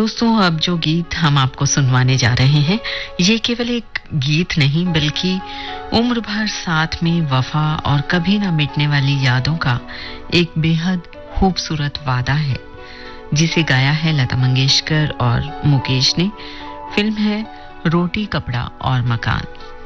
दोस्तों, अब जो गीत हम आपको सुनवाने जा रहे हैं, ये केवल एक गीत नहीं बल्कि उम्र भर साथ में वफा और कभी ना मिटने वाली यादों का एक बेहद खूबसूरत वादा है, जिसे गाया है लता मंगेशकर और मुकेश ने। फिल्म है रोटी कपड़ा और मकान।